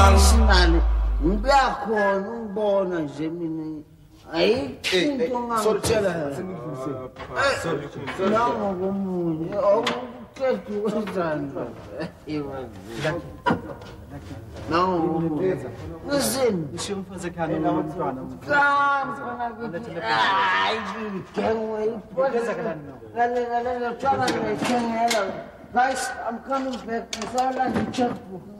Sinali. Ngiyakhona ngibona nje mina. Ayikho ngangitshela. Sorry. Nangokomunye. Awuqedi wenzani? Nangokomunye. Listen. Ngisho umfazi ekhaya nomntwana. Hayi, ngengwe iphoza kalala tshwana ngithengela. Guys, I'm coming back. Ngisala ngicheckbook.